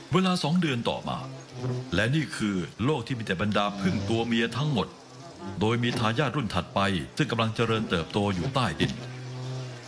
เวลา2 เดือนต่อมาและนี่คือโลกที่มีแต่บรรดาผึ้งตัวเมียทั้งหมดโดยมีทายาทรุ่นถัดไปซึ่งกำลังเจริญเติบโตอยู่ใต้ดิน